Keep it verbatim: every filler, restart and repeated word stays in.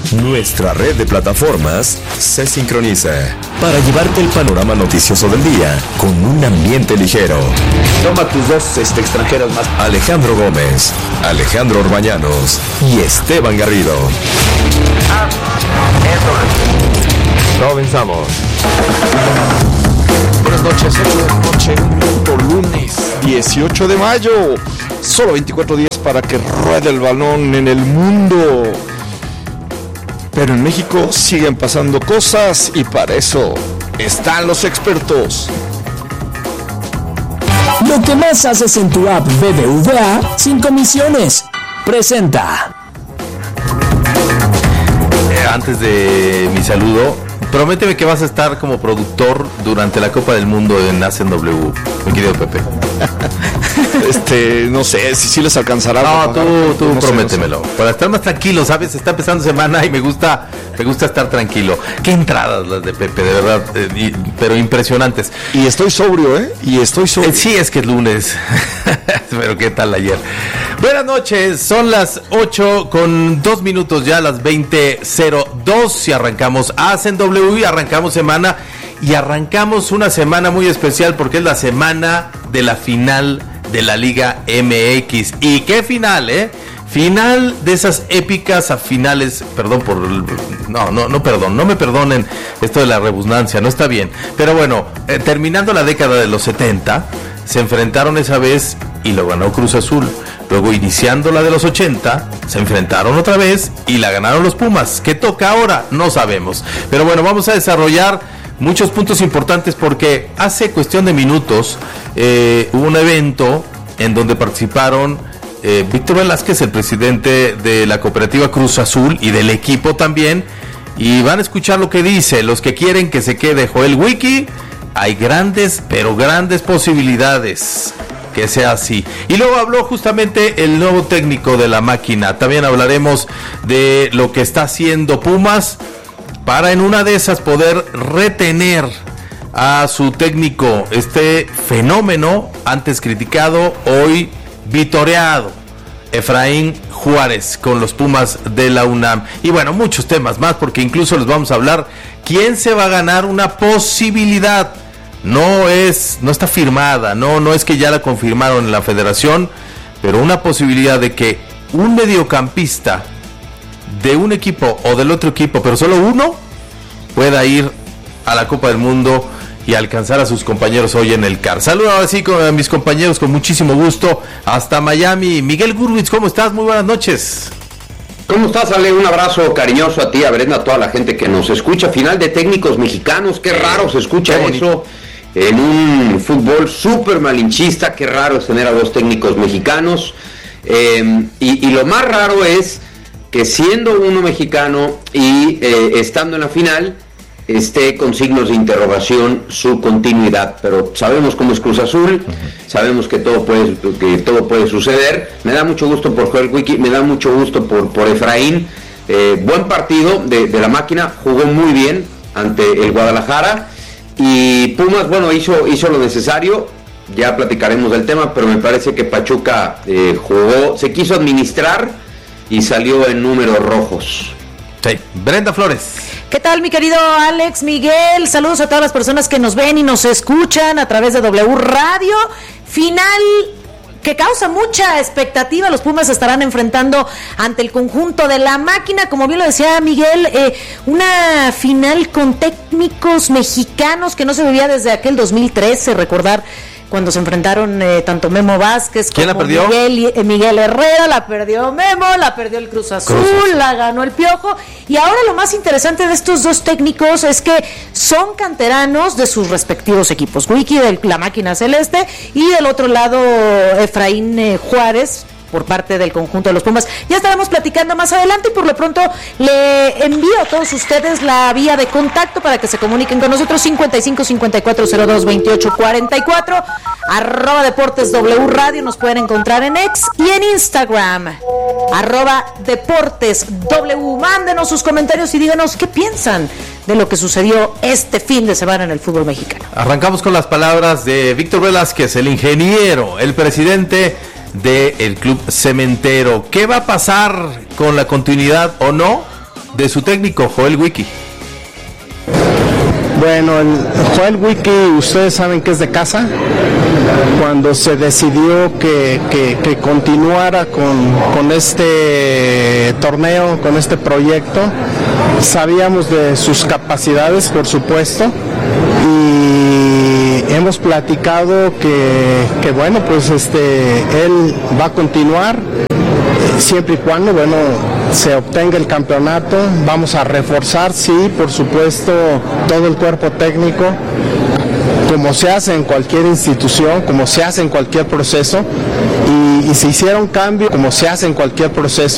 Nuestra red de plataformas se sincroniza para llevarte el panorama noticioso del día con un ambiente ligero. Toma tus dos este, extranjeros más. Alejandro Gómez, Alejandro Orbañanos y Esteban Garrido. Comenzamos. Buenas noches, ocho de la noche, lunes dieciocho de mayo. Solo veinticuatro días para que ruede el balón en el mundo. Pero en México siguen pasando cosas y para eso están los expertos. Lo que más haces en tu app B B V A sin comisiones. Presenta. Eh, antes de mi saludo, prométeme que vas a estar como productor durante la Copa del Mundo en A C N W, mi querido Pepe. Este, no sé, si sí les alcanzará. No, tú, tú no prométemelo. Sé, no sé. Para estar más tranquilo, ¿sabes? Está empezando semana y me gusta, me gusta estar tranquilo. Qué entradas las de Pepe, de verdad, eh, y, pero impresionantes. Y estoy sobrio, ¿eh? Y estoy sobrio. Eh, sí, es que es lunes. Pero ¿qué tal ayer? Buenas noches, son las ocho con dos minutos ya, las veinte cero dos y arrancamos A C N W y arrancamos semana y arrancamos una semana muy especial porque es la semana de la final de la Liga M X. ¿Y qué final, eh? Final de esas épicas a finales, perdón por, no, no, no, perdón, no me perdonen esto de la redundancia, no está bien. Pero bueno, eh, terminando la década de los setenta, se enfrentaron esa vez y lo ganó Cruz Azul. Luego iniciando la de los ochenta, se enfrentaron otra vez y la ganaron los Pumas. ¿Qué toca ahora? No sabemos. Pero bueno, vamos a desarrollar muchos puntos importantes porque hace cuestión de minutos eh, hubo un evento en donde participaron eh, Víctor Velázquez, el presidente de la cooperativa Cruz Azul y del equipo también, y van a escuchar lo que dice. Los que quieren que se quede Joel Wiki, hay grandes, pero grandes posibilidades que sea así. Y luego habló justamente el nuevo técnico de la máquina. También hablaremos de lo que está haciendo Pumas para en una de esas poder retener a su técnico, este fenómeno antes criticado, hoy vitoreado, Efraín Juárez, con los Pumas de la UNAM. Y bueno, muchos temas más, porque incluso les vamos a hablar quién se va a ganar una posibilidad. No es, no está firmada, no, no es que ya la confirmaron en la federación, pero una posibilidad de que un mediocampista de un equipo o del otro equipo, pero solo uno, pueda ir a la Copa del Mundo y alcanzar a sus compañeros hoy en el C A R. Saludos así con a mis compañeros con muchísimo gusto hasta Miami. Miguel Gurwitz, ¿cómo estás? Muy buenas noches. ¿Cómo estás, Ale? Un abrazo cariñoso a ti, a Brenda, a toda la gente que nos escucha. Final de técnicos mexicanos, qué raro se escucha eso en un fútbol súper malinchista. Qué raro es tener a dos técnicos mexicanos. Eh, y, y lo más raro es que siendo uno mexicano y eh, estando en la final, esté con signos de interrogación su continuidad. Pero sabemos cómo es Cruz Azul, sabemos que todo puede, que todo puede suceder. Me da mucho gusto por Joel Wiki, me da mucho gusto por, por Efraín. Eh, buen partido de, de la máquina, jugó muy bien ante el Guadalajara. Y Pumas, bueno, hizo, hizo lo necesario. Ya platicaremos del tema, pero me parece que Pachuca eh, jugó, se quiso administrar y salió en números rojos. Sí. Brenda Flores. ¿Qué tal, mi querido Alex, Miguel? Saludos a todas las personas que nos ven y nos escuchan a través de W Radio. Final que causa mucha expectativa. Los Pumas se estarán enfrentando ante el conjunto de la máquina, como bien lo decía Miguel, eh, una final con técnicos mexicanos que no se vivía desde aquel dos mil trece, recordar cuando se enfrentaron eh, tanto Memo Vázquez como ¿Quién la perdió? Miguel, eh, Miguel Herrera. La perdió Memo, la perdió el Cruz Azul, Cruz Azul, la ganó el Piojo. Y ahora lo más interesante de estos dos técnicos es que son canteranos de sus respectivos equipos. Wiki de la máquina celeste y del otro lado Efraín eh, Juárez por parte del conjunto de los Pumas. Ya estaremos platicando más adelante y por lo pronto le envío a todos ustedes la vía de contacto para que se comuniquen con nosotros. Cincuenta y cinco, cincuenta y cuatro, cero dos, veintiocho, cuarenta y cuatro, arroba Deportes W Radio. Nos pueden encontrar en X y en Instagram, arroba Deportes W. Mándenos sus comentarios y díganos qué piensan de lo que sucedió este fin de semana en el fútbol mexicano. Arrancamos con las palabras de Víctor Velázquez, el ingeniero, el presidente del Club Cementero. ¿Qué va a pasar con la continuidad o no de su técnico, Joel Wiki. Bueno, el Joel Wiki, ustedes saben que es de casa. Cuando se decidió que, que, que continuara con, con este torneo, con este proyecto, sabíamos de sus capacidades, por supuesto, y hemos platicado que, que bueno, pues este, él va a continuar siempre y cuando, bueno, se obtenga el campeonato. Vamos a reforzar, sí, por supuesto, todo el cuerpo técnico, como se hace en cualquier institución, como se hace en cualquier proceso, y, y se hicieron cambios, como se hace en cualquier proceso.